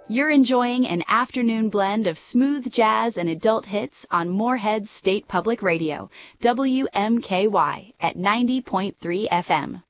You're enjoying an afternoon blend of smooth jazz and adult hits on Moorhead State Public Radio, WMKY, at 90.3 FM.